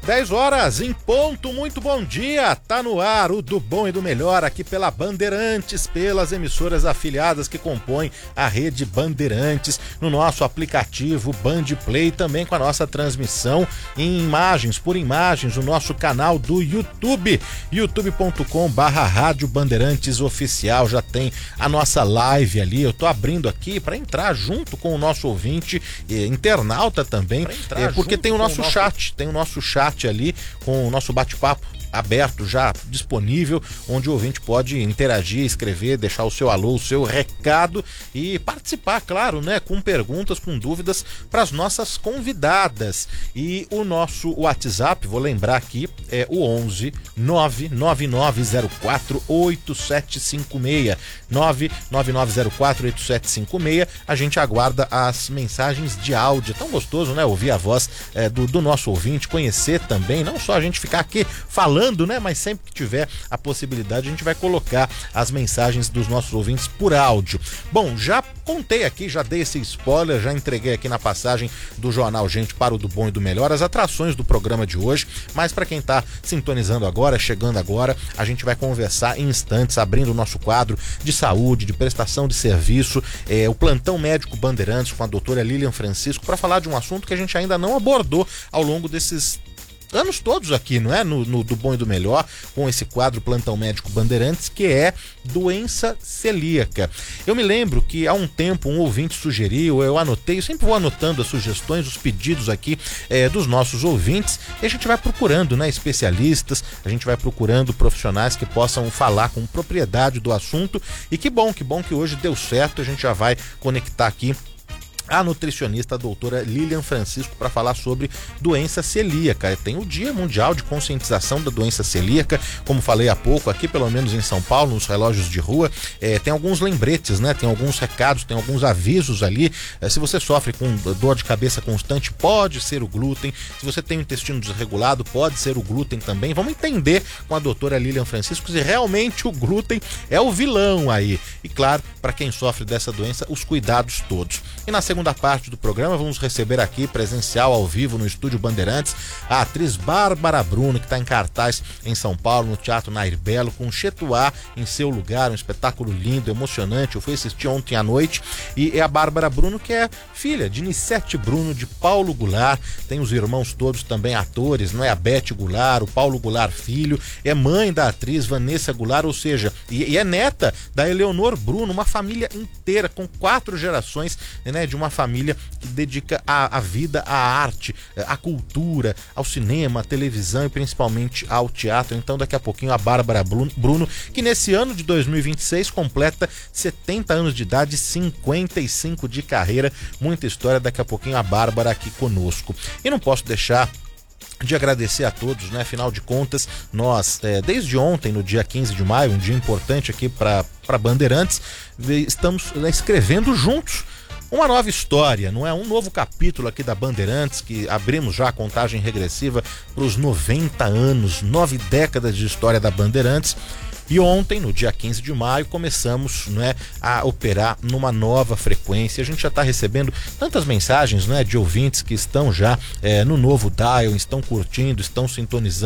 10 horas em ponto, muito bom dia, tá no ar o do bom e do melhor aqui pela Bandeirantes, pelas emissoras afiliadas que compõem a rede Bandeirantes, no nosso aplicativo Band Play, também com a nossa transmissão em imagens, por imagens, o nosso canal do YouTube, youtube.com/Rádio Bandeirantes Oficial, já tem a nossa live ali, eu tô abrindo aqui para entrar junto com o nosso ouvinte, internauta também, porque tem o nosso chat, ali com o nosso bate-papo aberto, já disponível, onde o ouvinte pode interagir, escrever, deixar o seu alô, o seu recado e participar, claro, né, com perguntas, com dúvidas para as nossas convidadas. E o nosso WhatsApp, vou lembrar aqui, é o 11 99904 8756 99904 8756. A gente aguarda as mensagens de áudio. É tão gostoso, né, ouvir a voz do nosso ouvinte, conhecer também, não só a gente ficar aqui falando, né? Mas sempre que tiver a possibilidade, a gente vai colocar as mensagens dos nossos ouvintes por áudio. Bom, já contei aqui, já dei esse spoiler, já entreguei aqui na passagem do Jornal Gente para o do bom e do melhor, as atrações do programa de hoje, mas para quem tá sintonizando agora, chegando agora, a gente vai conversar em instantes, abrindo o nosso quadro de saúde, de prestação de serviço, o Plantão Médico Bandeirantes com a doutora Lilian Francisco, para falar de um assunto que a gente ainda não abordou ao longo desses anos todos aqui, não é? No do bom e do melhor, com esse quadro Plantão Médico Bandeirantes, que é doença celíaca. Eu me lembro que há um tempo um ouvinte sugeriu, eu anotei, eu sempre vou anotando as sugestões, os pedidos aqui dos nossos ouvintes, e a gente vai procurando, né, especialistas, a gente vai procurando profissionais que possam falar com propriedade do assunto, e que bom que hoje deu certo, a gente já vai conectar aqui a nutricionista, a doutora Lilian Francisco, para falar sobre doença celíaca. Tem o Dia Mundial de Conscientização da Doença Celíaca, como falei há pouco, aqui pelo menos em São Paulo, nos relógios de rua, tem alguns lembretes, né? Tem alguns recados, tem alguns avisos ali. Se você sofre com dor de cabeça constante, pode ser o glúten. Se você tem o intestino desregulado, pode ser o glúten também. Vamos entender com a doutora Lilian Francisco se realmente o glúten é o vilão aí. E claro, para quem sofre dessa doença, os cuidados todos. E na segunda parte do programa vamos receber aqui presencial ao vivo no Estúdio Bandeirantes a atriz Bárbara Bruno, que está em cartaz em São Paulo no Teatro Nair Belo com Chetuá em seu lugar, um espetáculo lindo, emocionante. Eu fui assistir ontem à noite e é a Bárbara Bruno, que é filha de Nicete Bruno, de Paulo Goulart, tem os irmãos todos também atores, não é? A Bete Goulart, o Paulo Goulart filho, é mãe da atriz Vanessa Goulart, ou seja, e é neta da Eleonor Bruno, uma família inteira com 4 gerações, né, de uma família que dedica a vida à arte, à cultura, ao cinema, à televisão e principalmente ao teatro. Então daqui a pouquinho a Bárbara Bruno, que nesse ano de 2026 completa 70 anos de idade, 55 de carreira, muita história. Daqui a pouquinho a Bárbara aqui conosco. E não posso deixar de agradecer a todos, né? Afinal de contas, nós, desde ontem, no dia 15 de maio, um dia importante aqui para Bandeirantes, estamos escrevendo juntos uma nova história, não é? Um novo capítulo aqui da Bandeirantes, que abrimos já a contagem regressiva para os 90 anos, 9 décadas de história da Bandeirantes. E ontem, no dia 15 de maio, começamos, né, a operar numa nova frequência. A gente já está recebendo tantas mensagens, né, de ouvintes que estão já no novo dial, estão curtindo, estão sintonizando